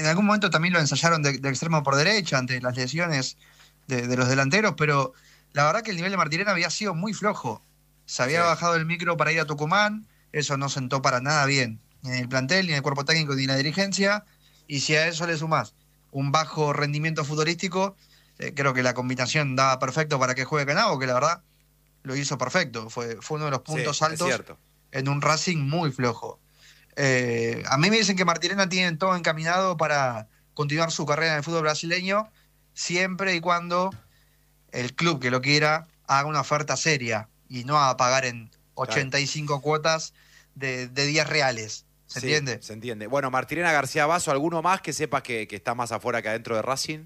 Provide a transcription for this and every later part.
en algún momento también lo ensayaron de extremo por derecha ante las lesiones de los delanteros, pero la verdad que el nivel de Martirena había sido muy flojo. Se había bajado el micro para ir a Tucumán, eso no sentó para nada bien, ni en el plantel, ni en el cuerpo técnico, ni en la dirigencia, y si a eso le sumás un bajo rendimiento futbolístico, creo que la combinación daba perfecto para que juegue Canavo, que la verdad lo hizo perfecto, fue uno de los puntos altos en un Racing muy flojo. A mí me dicen que Martirena tiene todo encaminado para continuar su carrera en el fútbol brasileño, siempre y cuando el club que lo quiera haga una oferta seria y no a pagar en 85 cuotas de 10 reales. ¿Se entiende? Se entiende. Bueno, Martirena, García Basso, ¿alguno más que sepas que está más afuera que adentro de Racing?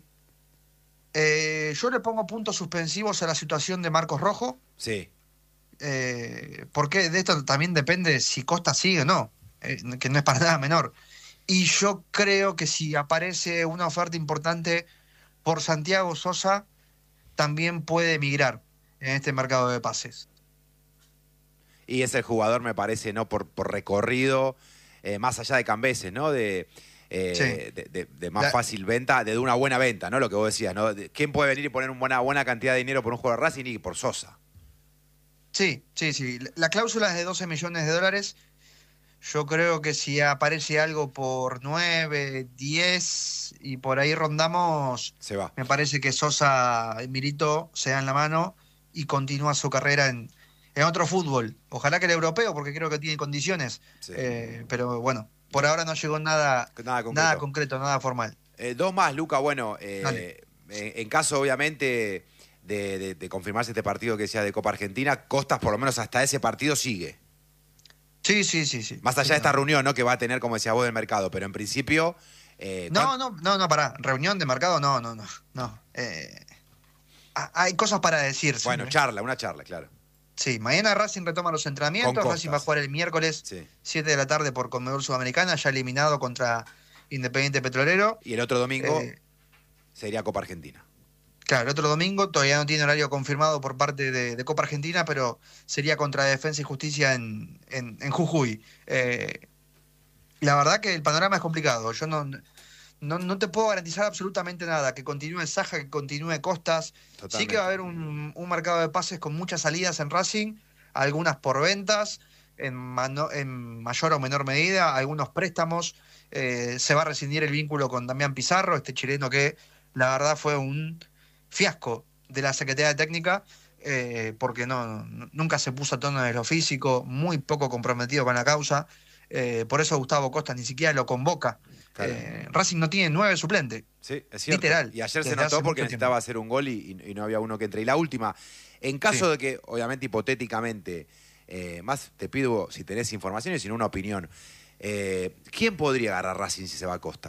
Yo le pongo puntos suspensivos a la situación de Marcos Rojo. Sí. Porque de esto también depende si Costa sigue o no, que no es para nada menor. Y yo creo que si aparece una oferta importante por Santiago Sosa, también puede emigrar en este mercado de pases. Y es el jugador, me parece, ¿no? Por recorrido, más allá de Cambeses, ¿no? De más fácil venta, de una buena venta, ¿no? Lo que vos decías, ¿no? ¿Quién puede venir y poner una buena cantidad de dinero por un jugador de Racing y por Sosa? Sí. La cláusula es de 12 millones de dólares. Yo creo que si aparece algo por 9, 10 y por ahí rondamos, se va. Me parece que Sosa y Milito se dan la mano y continúa su carrera en otro fútbol. Ojalá que el europeo, porque creo que tiene condiciones. Sí. Pero bueno, por ahora no llegó nada concreto, nada formal. Dos más, Luca. Bueno, en caso obviamente de confirmarse este partido que decía de Copa Argentina, Costas por lo menos hasta ese partido sigue. Sí. Más allá de esta reunión, ¿no? Que va a tener, como decía vos, del mercado, pero en principio... No, pará. Reunión de mercado, no. Hay cosas para decir. Bueno, una charla, claro. Sí, mañana Racing retoma los entrenamientos. Racing va a jugar el miércoles, 7 de la tarde por Conmebol Sudamericana, ya eliminado contra Independiente Petrolero. Y el otro domingo sería Copa Argentina. Claro, el otro domingo todavía no tiene horario confirmado por parte de Copa Argentina, pero sería contra Defensa y Justicia en Jujuy. La verdad que el panorama es complicado. Yo no te puedo garantizar absolutamente nada. Que continúe Saja, que continúe Costas. Totalmente. Sí que va a haber un mercado de pases con muchas salidas en Racing, algunas por ventas, en mayor o menor medida, algunos préstamos. Se va a rescindir el vínculo con Damián Pizarro, este chileno que la verdad fue un fiasco de la Secretaría Técnica, porque nunca se puso a tono de lo físico, muy poco comprometido con la causa. Por eso Gustavo Costa ni siquiera lo convoca. Claro. Racing no tiene 9 suplentes. Sí, es cierto. Literal. Y ayer se notó porque necesitaba hacer un gol y no había uno que entre. Y la última, en caso de que, obviamente, hipotéticamente, más te pido si tenés información y si no una opinión, ¿quién podría agarrar Racing si se va a Costa?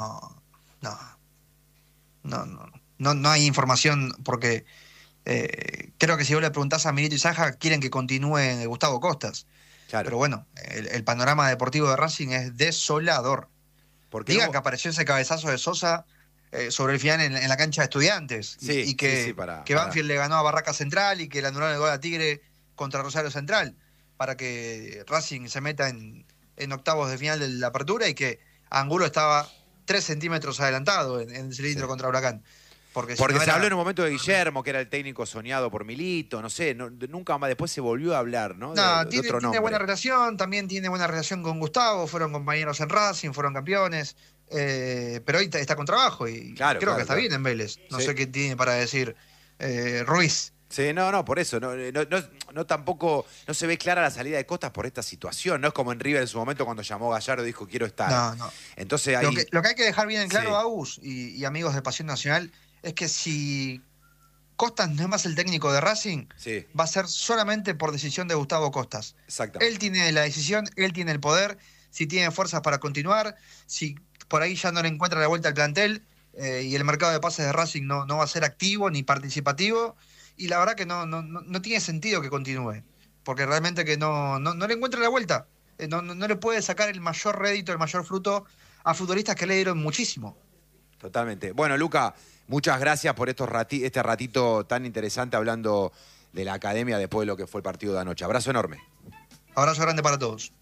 No hay información porque creo que si vos le preguntás a Milito y Saja, quieren que continúe Gustavo Costas. Claro. Pero bueno, el panorama deportivo de Racing es desolador. Digan que apareció ese cabezazo de Sosa sobre el final en la cancha de Estudiantes. Y que Banfield le ganó a Barraca Central y que le anularon el gol a Tigre contra Rosario Central para que Racing se meta en octavos de final de la apertura y que Angulo estaba 3 centímetros adelantado en el cilindro contra Huracán. Porque se habló en un momento de Guillermo, que era el técnico soñado por Milito, no sé, nunca más después se volvió a hablar, ¿no? Tiene buena relación, también tiene buena relación con Gustavo, fueron compañeros en Racing, fueron campeones, pero hoy está con trabajo y creo que está bien en Vélez. No sé qué tiene para decir Ruiz. Sí, por eso. No tampoco, no se ve clara la salida de Costas por esta situación. No es como en River en su momento cuando llamó Gallardo y dijo quiero estar. No. Entonces lo que hay que dejar bien en claro, Agus y amigos de Pasión Nacional, es que si Costas no es más el técnico de Racing, va a ser solamente por decisión de Gustavo Costas. Exactamente. Él tiene la decisión, él tiene el poder, si tiene fuerzas para continuar, si por ahí ya no le encuentra la vuelta al plantel y el mercado de pases de Racing no va a ser activo ni participativo, y la verdad que no tiene sentido que continúe, porque realmente que no le encuentra la vuelta, no le puede sacar el mayor rédito, el mayor fruto a futbolistas que le dieron muchísimo. Totalmente. Bueno, Luca, muchas gracias por este ratito tan interesante hablando de la academia después de lo que fue el partido de anoche. Abrazo enorme. Abrazo grande para todos.